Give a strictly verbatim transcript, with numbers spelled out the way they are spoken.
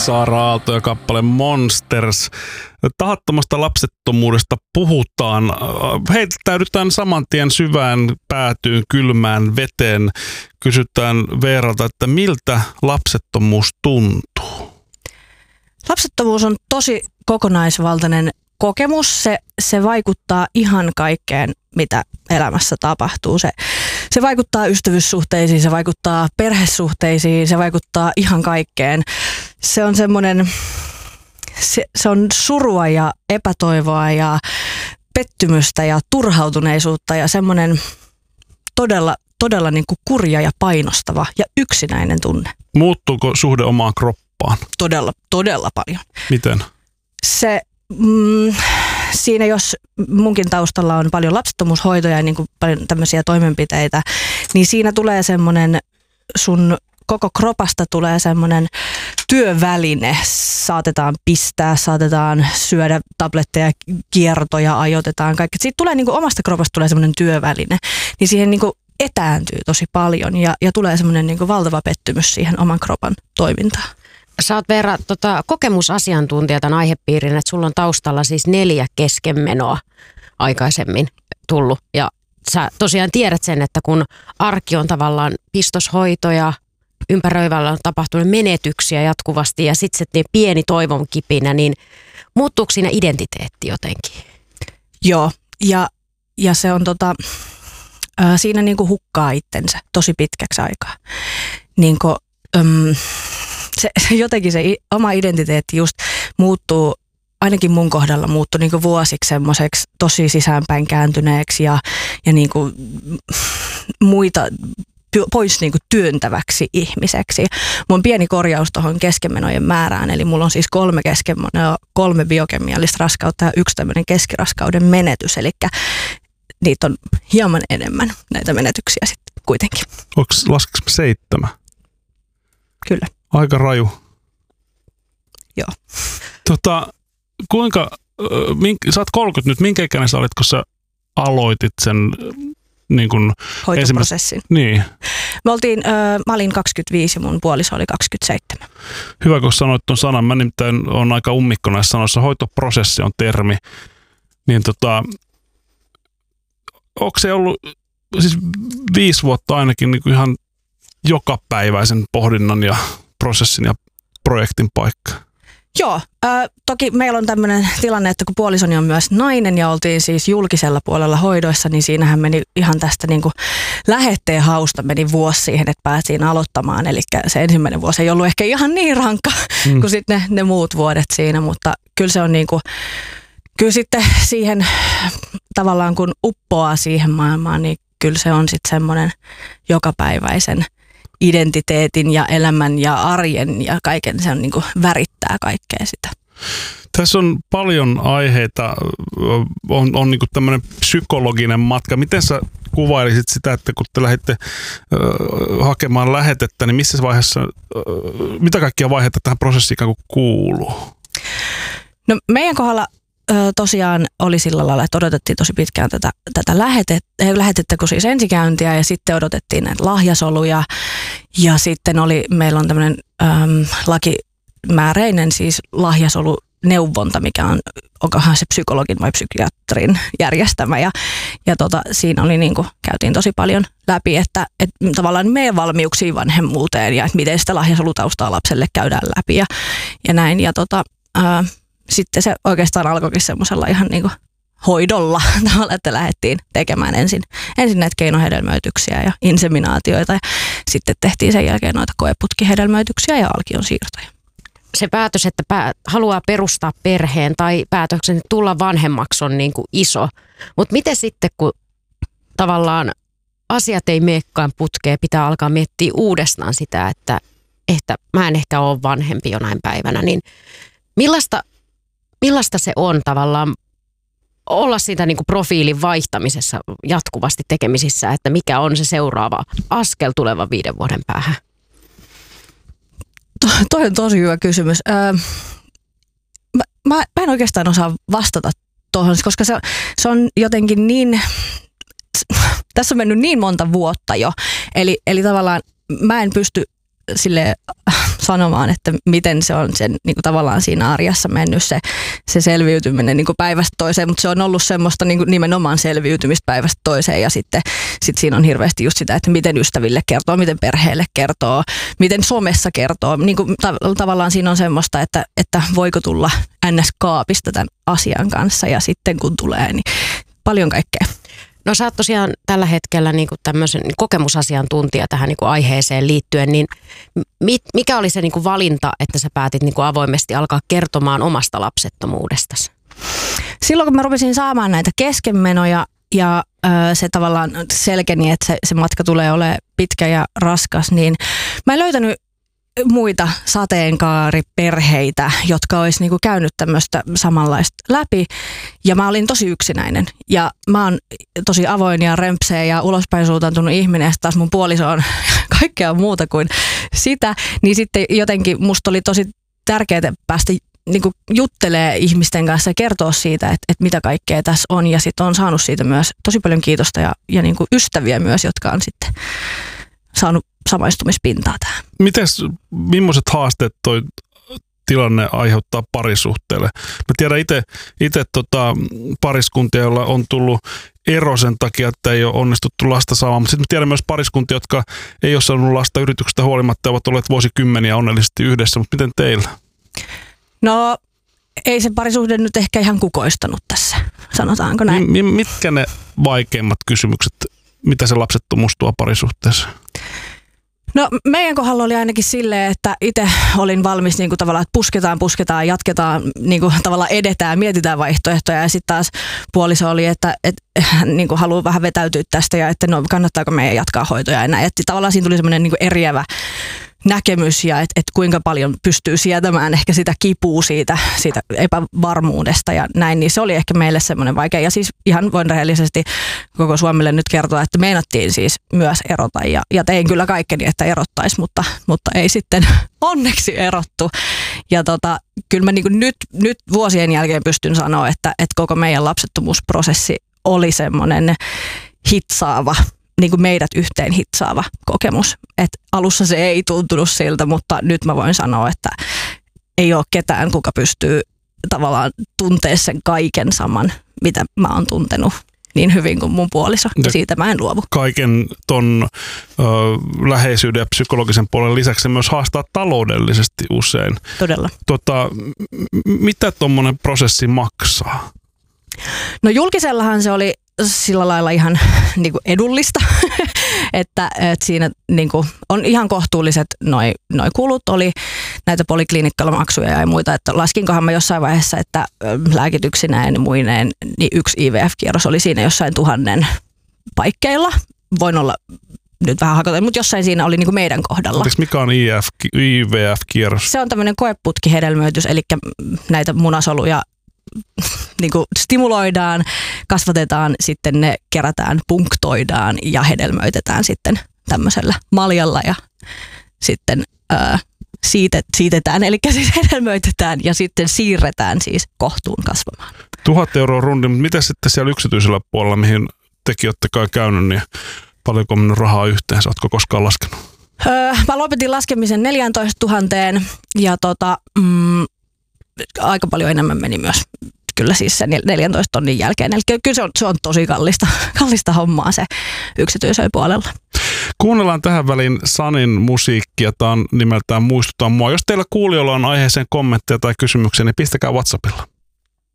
Saara Aalto ja kappale Monsters. Tahattomasta lapsettomuudesta puhutaan. Heittäydytään saman tien syvään päätyyn, kylmään veteen. Kysytään Veeralta, että miltä lapsettomuus tuntuu? Lapsettomuus on tosi kokonaisvaltainen kokemus. Se, se vaikuttaa ihan kaikkeen, mitä elämässä tapahtuu. Se, se vaikuttaa ystävyyssuhteisiin, se vaikuttaa perhesuhteisiin, se vaikuttaa ihan kaikkeen. Se on semmoinen, se, se on surua ja epätoivoa ja pettymystä ja turhautuneisuutta ja semmoinen todella, todella niin kuin kurja ja painostava ja yksinäinen tunne. Muuttuuko suhde omaan kroppaan? Todella, todella paljon. Miten? Se... Mm, siinä jos munkin taustalla on paljon lapsettomuushoitoja ja niin kuin paljon tämmöisiä toimenpiteitä, niin siinä tulee semmoinen, sun koko kropasta tulee semmoinen työväline. Saatetaan pistää, saatetaan syödä tabletteja, kiertoja, ajoitetaan kaikki. Siitä tulee niin kuin omasta kropasta tulee semmoinen työväline, niin siihen niin kuin etääntyy tosi paljon ja, ja tulee semmoinen niin kuin valtava pettymys siihen oman kropan toimintaan. Sä oot Veera tota, kokemusasiantuntija tämän aihepiirin, että sulla on taustalla siis neljä keskenmenoa aikaisemmin tullut. Ja sä tosiaan tiedät sen, että kun arki on tavallaan pistoshoitoja, ympäröivällä on tapahtunut menetyksiä jatkuvasti ja sitten se pieni toivon kipinä, niin muuttuuko siinä identiteetti jotenkin? Joo, ja, ja se on tota, äh, siinä niinku hukkaa itsensä tosi pitkäksi aikaa. Niinku... Ähm, Se, jotenkin se oma identiteetti just muuttuu, ainakin mun kohdalla muuttui niin kuin vuosiksi semmoiseksi tosi sisäänpäin kääntyneeksi ja, ja niin kuin muita pois niin kuin työntäväksi ihmiseksi. Mulla on pieni korjaus tuohon keskenmenojen määrään, eli mulla on siis kolme keskenmenoa, kolme biokemiallista raskautta ja yksi tämmöinen keskiraskauden menetys, eli niitä on hieman enemmän näitä menetyksiä sitten kuitenkin. Onko laskeks seitsemän? Kyllä. Aika raju. Joo. Tota, kuinka, mink, sä oot kolmekymmentä nyt, minkä ikäinen sä olit, kun sä aloitit sen niin kun hoitoprosessin? Niin. Me oltiin, äh, mä olin kaksikymmentäviisi ja mun puoliso oli kaksikymmentäseitsemän. Hyvä, kun sanoit tuon sanan. Mä nimittäin on aika ummikko näissä sanoissa. Hoitoprosessi on termi. Niin tota, onko se ollut siis viisi vuotta ainakin niin kuin ihan jokapäiväisen pohdinnan ja prosessin ja projektin paikka? Joo, äh, toki meillä on tämmöinen tilanne, että kun puolisoni on myös nainen ja oltiin siis julkisella puolella hoidoissa, niin siinähän meni ihan tästä niin kuin lähetteen hausta meni vuosi siihen, että päästiin aloittamaan. Eli se ensimmäinen vuosi ei ollut ehkä ihan niin rankka mm. kuin sitten ne, ne muut vuodet siinä, mutta kyllä se on niin kuin, kyllä sitten siihen tavallaan kun uppoaa siihen maailmaan, niin kyllä se on sitten semmoinen jokapäiväisen identiteetin ja elämän ja arjen ja kaiken, se on niin kuin värittää kaikkea sitä. Tässä on paljon aiheita, on, on niin kuin tämmöinen psykologinen matka. Miten sä kuvailisit sitä, että kun te lähditte äh, hakemaan lähetettä, niin missä vaiheessa, äh, mitä kaikkia vaiheita tähän prosessiin ikään kuin kuuluu? No meidän kohdalla tosiaan oli sillä lailla, että odotettiin tosi pitkään tätä, tätä lähetettä, lähetettä, kun siis ensikäyntiä ja sitten odotettiin näitä lahjasoluja ja sitten oli, meillä on tämmöinen äm, lakimääräinen siis lahjasoluneuvonta, mikä on, onkohan se psykologin vai psykiatrin järjestämä ja, ja tota, siinä oli niin kuin, käytiin tosi paljon läpi, että, että tavallaan meidän valmiuksiin vanhemmuuteen ja että miten sitä lahjasolutaustaa lapselle käydään läpi ja, ja näin ja tota, ää, sitten se oikeastaan alkoikin semmoisella ihan niin kuin hoidolla tavalla, että lähdettiin tekemään ensin, ensin näitä keinohedelmöityksiä ja inseminaatioita ja sitten tehtiin sen jälkeen noita koeputkihedelmöityksiä ja alkion siirtoja. Se päätös, että pää, haluaa perustaa perheen tai päätöksen tulla vanhemmaksi on niin kuin iso, mutta miten sitten kun tavallaan asiat ei meekään putkeen, pitää alkaa miettiä uudestaan sitä, että, että mä en ehkä ole vanhempi jonain päivänä, niin millaista Millaista se on tavallaan olla siitä niin kuin profiilin vaihtamisessa jatkuvasti tekemisissä, että mikä on se seuraava askel tulevan viiden vuoden päähän? To, toi on tosi hyvä kysymys. Öö, mä, mä, mä en oikeastaan osaa vastata tuohon, koska se, se on jotenkin niin, tässä on mennyt niin monta vuotta jo, eli, eli tavallaan mä en pysty sille sanomaan, että miten se on sen niin kuin tavallaan siinä arjessa mennyt se, se selviytyminen niin kuin päivästä toiseen, mutta se on ollut semmoista niin kuin nimenomaan selviytymistä päivästä toiseen ja sitten sit siinä on hirveästi just sitä, että miten ystäville kertoo, miten perheelle kertoo, miten somessa kertoo. Niin kuin ta- tavallaan siinä on semmoista, että, että voiko tulla ns. Kaapista tämän asian kanssa ja sitten kun tulee, niin paljon kaikkea. No sä oot tosiaan tällä hetkellä niin kuin tämmöisen kokemusasiantuntija tähän niin kuin aiheeseen liittyen, niin mit, mikä oli se niin kuin valinta, että sä päätit niin kuin avoimesti alkaa kertomaan omasta lapsettomuudestasi? Silloin kun mä rupesin saamaan näitä keskenmenoja ja ö, se tavallaan selkeni, että se, se matka tulee olemaan pitkä ja raskas, niin mä en löytänyt muita sateenkaariperheitä, jotka olisi niinku käynyt tämmöistä samanlaista läpi. Ja mä olin tosi yksinäinen. Ja mä oon tosi avoin ja rempseä ja ulospäin suuntautunut ihminen. Ja taas mun puoliso on kaikkea muuta kuin sitä. Niin sitten jotenkin musta oli tosi tärkeää päästä niinku juttelee ihmisten kanssa ja kertoa siitä, että, että mitä kaikkea tässä on. Ja sitten on saanut siitä myös tosi paljon kiitosta ja, ja niinku ystäviä myös, jotka on sitten saanut samaistumispintaa tähän. Mites, millaiset haasteet toi tilanne aiheuttaa parisuhteelle? Mä tiedän itse itse tota, pariskuntia, joilla on tullut ero sen takia, että ei ole onnistuttu lasta saamaan, mutta sitten mä tiedän myös pariskuntia, jotka ei ole saanut lasta yrityksestä huolimatta, ovat olleet vuosikymmeniä onnellisesti yhdessä, mutta miten teillä? No ei se parisuhde nyt ehkä ihan kukoistanut tässä, sanotaanko näin. M- mitkä ne vaikeimmat kysymykset, mitä se lapsettomuus tuo parisuhteessa? No meidän kohdalla oli ainakin silleen, että itse olin valmis niin kuin tavallaan, että pusketaan, pusketaan, jatketaan, niin kuin tavallaan edetään, mietitään vaihtoehtoja ja sitten taas puoliso oli, että, että niin kuin haluaa vähän vetäytyä tästä ja että no kannattaako meidän jatkaa hoitoja ja näin. Että tavallaan siinä tuli semmoinen niin kuin eriävä näkemys ja että et kuinka paljon pystyy sietämään ehkä sitä kipua siitä, siitä epävarmuudesta ja näin, niin se oli ehkä meille semmoinen vaikea. Ja siis ihan voin rehellisesti koko Suomelle nyt kertoa, että meinattiin siis myös erota ja, ja tein kyllä kaikkeni, että erottaisi, mutta, mutta ei sitten onneksi erottu. Ja tota, kyllä mä niin kuin nyt, nyt vuosien jälkeen pystyn sanoa, että, että koko meidän lapsettomuusprosessi oli semmoinen hitsaava, niin kuin meidät yhteen hitsaava kokemus. Et alussa se ei tuntunut siltä, mutta nyt mä voin sanoa, että ei ole ketään, kuka pystyy tavallaan tuntea sen kaiken saman, mitä mä oon tuntenut niin hyvin kuin mun puoliso. Ja siitä mä en luovu. Kaiken ton ö, läheisyyden ja psykologisen puolen lisäksi se myös haastaa taloudellisesti usein. Todella. Tota, m- mitä tommonen prosessi maksaa? No julkisellahan se oli sillä lailla ihan niin kuin edullista, että, että siinä niin kuin on ihan kohtuulliset noi, noi kulut, oli näitä polikliinikkalamaksuja ja muita, että laskinkohan mä jossain vaiheessa, että lääkityksineen muineen, niin yksi I V F-kierros oli siinä jossain tuhannen paikkeilla. Voin olla nyt vähän hakoten, mutta jossain siinä oli niin kuin meidän kohdalla. Oliko mikä on I V F-kierros? Se on tämmöinen koeputkihedelmöitys, eli näitä munasoluja niin kuin stimuloidaan, kasvatetaan, sitten ne kerätään, punktoidaan ja hedelmöitetään sitten tämmöisellä maljalla ja sitten ää, siitet, siitetään, eli siis hedelmöitetään ja sitten siirretään siis kohtuun kasvamaan. Tuhat euroa rundi, mutta mitä sitten siellä yksityisellä puolella, mihin tekin olette kai käynyt, niin paljonko on mennyt rahaa yhteensä? Oletko koskaan laskenut? Öö, mä lopetin laskemisen neljätoista tuhatta ja tota, mm, aika paljon enemmän meni myös kyllä siis sen neljäntoista tonnin jälkeen. Eli kyllä se on, se on tosi kallista, kallista hommaa se yksityisellä puolella. Kuunnellaan tähän väliin Sanin musiikkia. Tämä on nimeltään Muistuta mua. Jos teillä kuulijoilla on aiheeseen kommentteja tai kysymyksiä, niin pistäkää WhatsAppilla.